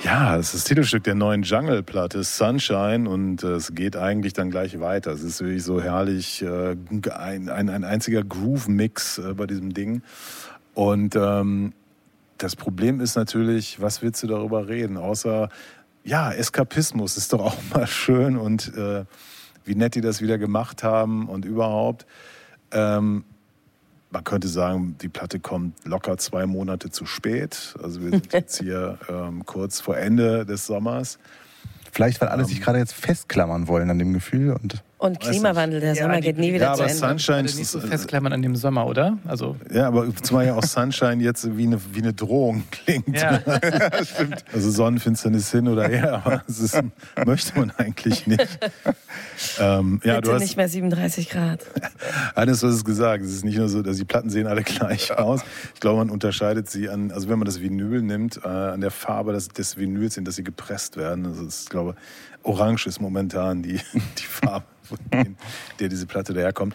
Ja, es ist das Titelstück der neuen Jungle-Platte, Sunshine, und es geht eigentlich dann gleich weiter. Es ist wirklich so herrlich, ein einziger Groove-Mix bei diesem Ding. Und das Problem ist natürlich, was willst du darüber reden? Außer, ja, Eskapismus ist doch auch mal schön und wie nett die das wieder gemacht haben und überhaupt. Man könnte sagen, die Platte kommt locker 2 Monate zu spät. Also wir sind jetzt hier kurz vor Ende des Sommers. Vielleicht, weil alle sich gerade jetzt festklammern wollen an dem Gefühl. Und Klimawandel, der Sommer geht nie wieder zu Ende. Sunshine nicht so festklammern an dem Sommer, oder? Also ja, aber zumal ja auch Sunshine jetzt wie eine Drohung klingt. Ja. Stimmt. Also Sonnenfinsternis hin oder her, aber möchte man eigentlich nicht. Bitte du hast nicht mehr 37 Grad. Alles, was es gesagt. Es ist nicht nur so, dass die Platten sehen alle gleich aus. Ich glaube, man unterscheidet sie an, also wenn man das Vinyl nimmt, an der Farbe des Vinyls, in das sie gepresst werden. Also ich glaube, orange ist momentan die Farbe, von der diese Platte daherkommt.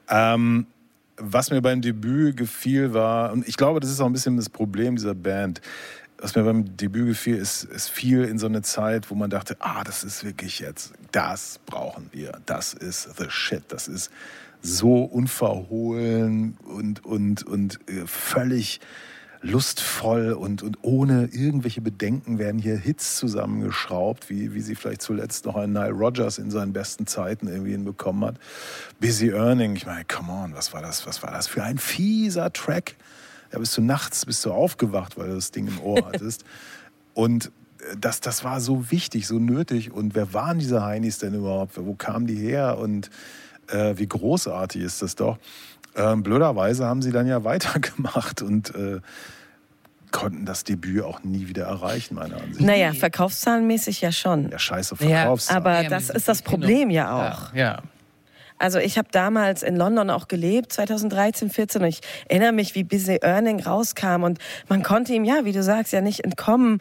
Was mir beim Debüt gefiel war, und ich glaube, das ist auch ein bisschen das Problem dieser Band, was mir beim Debüt gefiel, ist, es fiel in so eine Zeit, wo man dachte, das ist wirklich jetzt, das brauchen wir, das ist the shit, das ist so unverhohlen und völlig lustvoll und ohne irgendwelche Bedenken werden hier Hits zusammengeschraubt, wie sie vielleicht zuletzt noch ein Nile Rodgers in seinen besten Zeiten irgendwie hinbekommen hat. Busy Earning, ich meine, come on, was war das für ein fieser Track? Ja, bist du aufgewacht, weil du das Ding im Ohr hattest. Und das war so wichtig, so nötig. Und wer waren diese Heinis denn überhaupt? Wo kamen die her? Und wie großartig ist das doch? Blöderweise haben sie dann ja weitergemacht und konnten das Debüt auch nie wieder erreichen, meiner Ansicht nach. Naja, verkaufszahlenmäßig ja schon. Ja, scheiße Verkaufszahlen. Aber das ist das Problem ja auch. Ja. Also ich habe damals in London auch gelebt, 2013, 14, und ich erinnere mich, wie Busy Earning rauskam und man konnte ihm, ja, wie du sagst, ja nicht entkommen.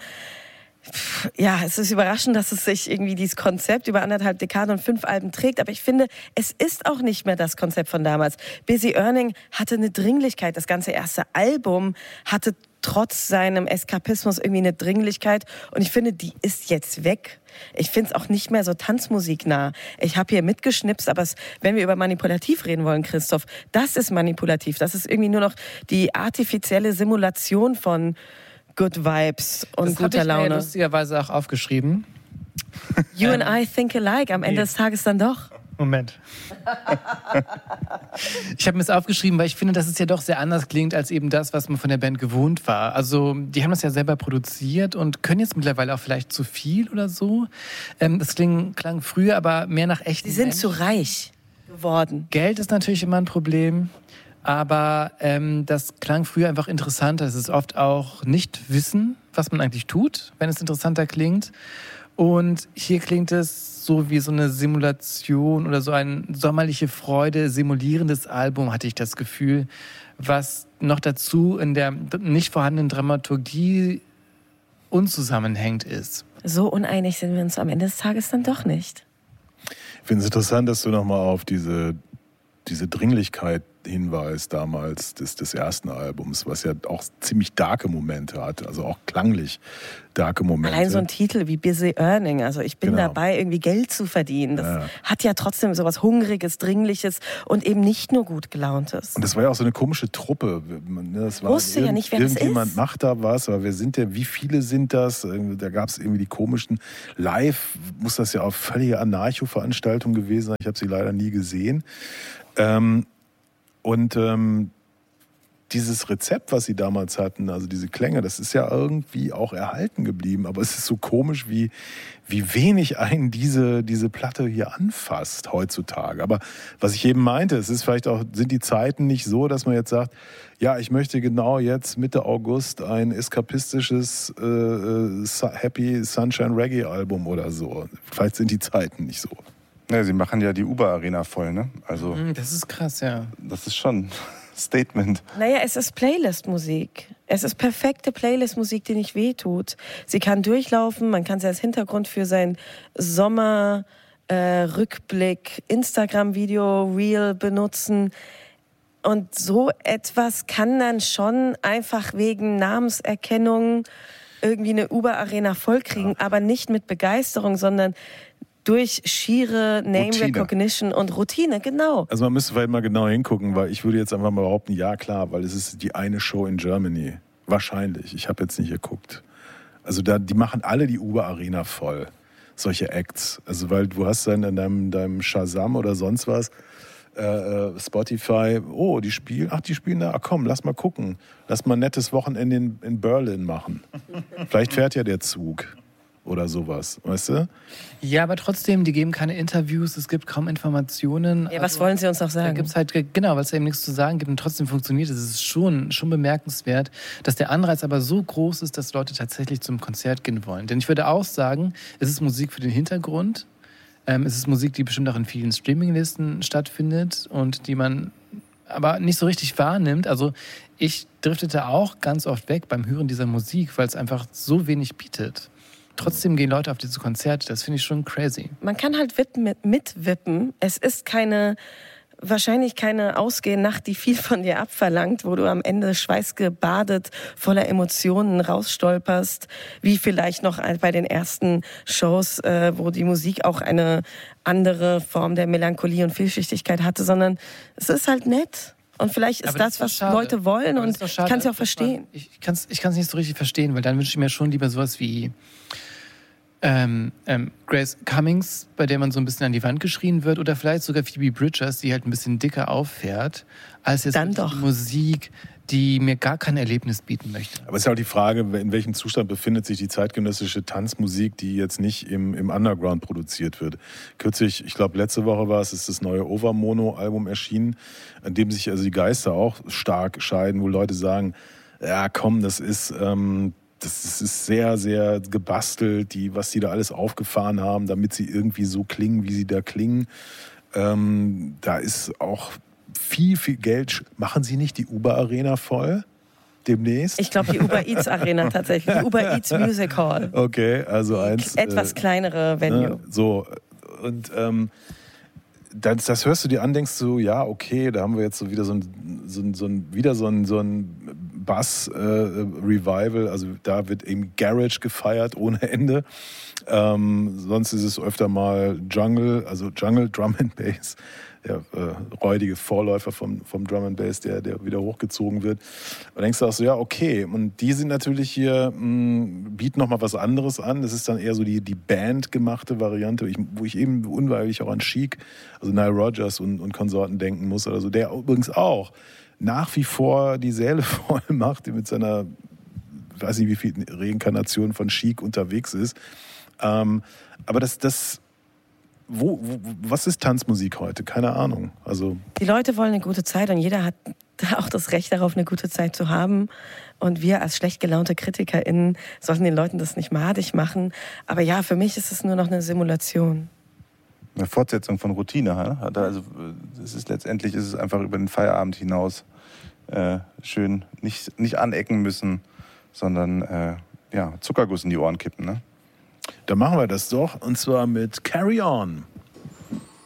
Ja, es ist überraschend, dass es sich irgendwie dieses Konzept über 1,5 Dekaden und 5 Alben trägt, aber ich finde, es ist auch nicht mehr das Konzept von damals. Busy Earning hatte eine Dringlichkeit, das ganze erste Album hatte trotz seinem Eskapismus irgendwie eine Dringlichkeit und ich finde, die ist jetzt weg. Ich finde es auch nicht mehr so tanzmusiknah. Ich habe hier mitgeschnipst, aber wenn wir über manipulativ reden wollen, Christoph, das ist manipulativ. Das ist irgendwie nur noch die artifizielle Simulation von Good Vibes und guter Laune. Das habe ich mir lustigerweise auch aufgeschrieben. You and I think alike, am Ende des Tages dann doch. Moment. Ich habe mir das aufgeschrieben, weil ich finde, dass es ja doch sehr anders klingt als eben das, was man von der Band gewohnt war. Also die haben das ja selber produziert und können jetzt mittlerweile auch vielleicht zu viel oder so. Das klang früher aber mehr nach echten Sie sind zu reich geworden. Geld ist natürlich immer ein Problem. Aber das klang früher einfach interessanter. Es ist oft auch nicht wissen, was man eigentlich tut, wenn es interessanter klingt. Und hier klingt es so wie so eine Simulation oder so ein sommerliche Freude simulierendes Album, hatte ich das Gefühl, was noch dazu in der nicht vorhandenen Dramaturgie unzusammenhängend ist. So uneinig sind wir uns am Ende des Tages dann doch nicht. Ich finde es interessant, dass du nochmal auf diese Dringlichkeit hinweist damals des ersten Albums, was ja auch ziemlich darke Momente hat, also auch klanglich darke Momente. Allein so ein Titel wie Busy Earning, also ich bin dabei, irgendwie Geld zu verdienen. Das hat ja trotzdem so was Hungriges, Dringliches und eben nicht nur gut gelauntes. Und das war ja auch so eine komische Truppe. Das war wusste ja nicht, wer das ist. Irgendjemand macht da was, aber wie viele sind das? Da gab es irgendwie die komischen, live muss das ja auch völlige Anarcho-Veranstaltung gewesen sein. Ich habe sie leider nie gesehen. Dieses Rezept, was sie damals hatten, also diese Klänge, das ist ja irgendwie auch erhalten geblieben. Aber es ist so komisch, wie wenig einen diese Platte hier anfasst heutzutage. Aber was ich eben meinte, es ist vielleicht auch, sind die Zeiten nicht so, dass man jetzt sagt, ja, ich möchte genau jetzt Mitte August ein eskapistisches Happy Sunshine Reggae Album oder so. Vielleicht sind die Zeiten nicht so. Ja, sie machen ja die Uber-Arena voll, ne? Also, das ist krass, ja. Das ist schon Statement. Naja, es ist Playlist-Musik. Es ist perfekte Playlist-Musik, die nicht wehtut. Sie kann durchlaufen, man kann sie als Hintergrund für sein Sommer-Rückblick, Instagram-Video, Reel benutzen. Und so etwas kann dann schon einfach wegen Namenserkennung irgendwie eine Uber-Arena vollkriegen, aber nicht mit Begeisterung, sondern durch schiere Name-Recognition und Routine, genau. Also man müsste vielleicht mal genau hingucken, weil ich würde jetzt einfach mal behaupten, ja klar, weil es ist die eine Show in Germany. Wahrscheinlich. Ich habe jetzt nicht geguckt. Also die machen alle die Uber-Arena voll. Solche Acts. Also weil du hast dann in deinem Shazam oder sonst was, Spotify, die spielen da, komm, lass mal gucken. Lass mal ein nettes Wochenende in Berlin machen. Vielleicht fährt ja der Zug. Oder sowas, weißt du? Ja, aber trotzdem, die geben keine Interviews, es gibt kaum Informationen. Ja, was wollen sie uns noch sagen? Da gibt's halt, genau, weil es eben nichts zu sagen gibt und trotzdem funktioniert es. Es ist schon bemerkenswert, dass der Anreiz aber so groß ist, dass Leute tatsächlich zum Konzert gehen wollen. Denn ich würde auch sagen, es ist Musik für den Hintergrund. Es ist Musik, die bestimmt auch in vielen Streaminglisten stattfindet und die man aber nicht so richtig wahrnimmt. Also ich driftete auch ganz oft weg beim Hören dieser Musik, weil es einfach so wenig bietet. Trotzdem gehen Leute auf diese Konzerte, das finde ich schon crazy. Man kann halt mitwippen. Es ist wahrscheinlich keine Ausgehnacht, die viel von dir abverlangt, wo du am Ende schweißgebadet, voller Emotionen rausstolperst, wie vielleicht noch bei den ersten Shows, wo die Musik auch eine andere Form der Melancholie und Vielschichtigkeit hatte, sondern es ist halt nett. Und vielleicht ist das, was Leute wollen, und ich kann es ja auch verstehen. Ich kann es nicht so richtig verstehen, weil dann wünsche ich mir schon lieber sowas wie Grace Cummings, bei der man so ein bisschen an die Wand geschrien wird, oder vielleicht sogar Phoebe Bridgers, die halt ein bisschen dicker auffährt, als jetzt die Musik, die mir gar kein Erlebnis bieten möchte. Aber es ist ja auch die Frage, in welchem Zustand befindet sich die zeitgenössische Tanzmusik, die jetzt nicht im Underground produziert wird. Kürzlich, ich glaube letzte Woche war es, ist das neue Overmono-Album erschienen, an dem sich also die Geister auch stark scheiden, wo Leute sagen, ja komm, das ist sehr, sehr gebastelt, was die da alles aufgefahren haben, damit sie irgendwie so klingen, wie sie da klingen. Da ist auch viel, viel Geld. Machen Sie nicht die Uber-Arena voll demnächst? Ich glaube, die Uber Eats Arena tatsächlich. Die Uber Eats Music Hall. Okay, also eins. Etwas kleinere Venue. Ne, so, und das hörst du dir an, denkst du, ja, okay, da haben wir jetzt so wieder so ein Bass-Revival, also da wird eben Garage gefeiert ohne Ende. Sonst ist es öfter mal Jungle, also Jungle Drum and Bass, der räudige Vorläufer vom Drum and Bass, der wieder hochgezogen wird. Und denkst du auch so, ja, okay. Und die sind natürlich hier, bieten nochmal was anderes an. Das ist dann eher so die bandgemachte Variante, wo ich eben unweigerlich auch an Chic, also Nile Rodgers und Konsorten denken muss oder so. Der übrigens auch nach wie vor die Säle voll macht, mit seiner, ich weiß nicht, wie viel Reinkarnation von Chic unterwegs ist. Aber was ist Tanzmusik heute? Keine Ahnung. Also die Leute wollen eine gute Zeit und jeder hat auch das Recht darauf, eine gute Zeit zu haben. Und wir als schlecht gelaunte KritikerInnen sollten den Leuten das nicht madig machen. Aber ja, für mich ist es nur noch eine Simulation. Eine Fortsetzung von Routine. Also letztendlich ist es einfach über den Feierabend hinaus schön nicht anecken müssen, sondern Zuckerguss in die Ohren kippen. Ne? Dann machen wir das doch, und zwar mit Carry On.